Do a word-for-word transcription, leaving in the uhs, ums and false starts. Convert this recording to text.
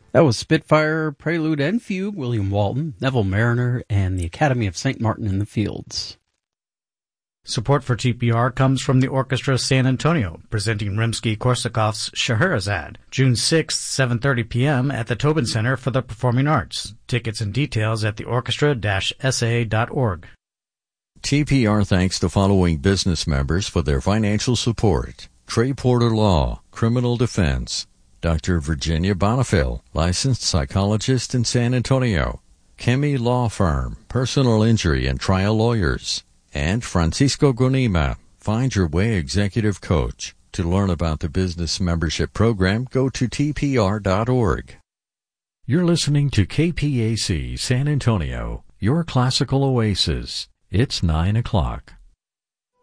That was Spitfire, Prelude and Fugue, William Walton, Neville Mariner, and the Academy of Saint Martin in the Fields. Support for T P R comes from the Orchestra San Antonio, presenting Rimsky-Korsakov's Scheherazade, June sixth, seven thirty p.m. at the Tobin Center for the Performing Arts. Tickets and details at the orchestra dash s a dot org. T P R thanks the following business members for their financial support: Trey Porter Law, Criminal Defense; Doctor Virginia Bonifil, licensed psychologist in San Antonio; Chemi Law Firm, personal injury and trial lawyers; and Francisco Gonima, Find Your Way executive coach. To learn about the business membership program, go to T P R dot org. You're listening to K P A C San Antonio, your classical oasis. It's nine o'clock.